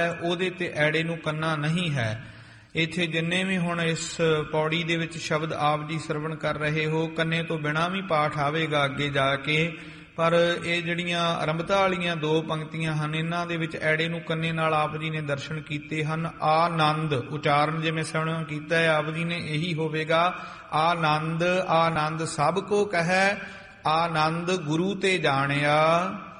ਉਹਦੇ ਤੇ ਐੜੇ ਨੂੰ ਕੰਨਾ ਨਹੀਂ ਹੈ। ਇੱਥੇ ਜਿੰਨੇ ਵੀ ਹੁਣ ਇਸ ਪੌੜੀ ਦੇ ਵਿੱਚ ਸ਼ਬਦ ਆਪ ਜੀ ਸਰਵਣ ਕਰ ਰਹੇ ਹੋ, ਕੰਨੇ ਤੋਂ ਬਿਨਾਂ ਵੀ ਪਾਠ ਆਵੇਗਾ ਅੱਗੇ ਜਾ ਕੇ, ਪਰ ਇਹ ਜਿਹੜੀਆਂ ਆਰੰਭਤਾ ਵਾਲੀਆਂ 2 ਪੰਕਤੀਆਂ ਹਨ, ਇਹਨਾਂ ਦੇ ਵਿੱਚ ਐੜੇ ਨੂੰ ਕੰਨੇ ਨਾਲ ਆਪ ਜੀ ਨੇ ਦਰਸ਼ਨ ਕੀਤੇ ਹਨ। ਆਨੰਦ ਉਚਾਰਨ ਜਿਵੇਂ ਸਰਵਣ ਕੀਤਾ ਹੈ ਆਪ ਜੀ ਨੇ, ਇਹੀ ਹੋਵੇਗਾ। ਆਨੰਦ, ਆਨੰਦ ਸਭ ਕੋ ਕਹੈ, ਆਨੰਦ ਗੁਰੂ ਤੇ ਜਾਣਿਆ।